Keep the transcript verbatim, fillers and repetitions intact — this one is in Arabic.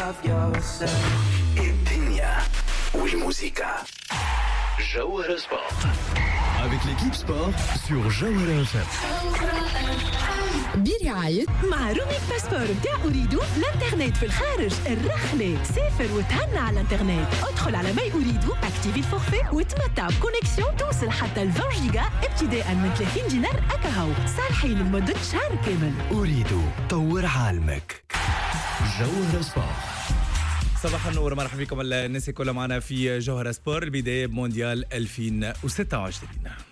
love yourself. الدنيا والموسيقى. جوهرة سبورت avec l'équipe sport sur جوهرة إف إم. برعاية مع رومي باسبور بتاع أريدو الانترنت في الخارج الرخلة. سافر وتهنى على الانترنت. ادخل على ماي أريدو اكتيفي الفورفي وتمتع بكونيكسيون توصل حتى ل عشرين جيجا ابتداء من ثلاثين دينار أكاهو صالحين لمدة شهر كامل. أريدو طور عالمك. جوهرة سبورت. صباح النور، مرحبا بكم الناس كلها معنا في جوهرة سبور البداية بمونديال ألفين وستة وعشرين.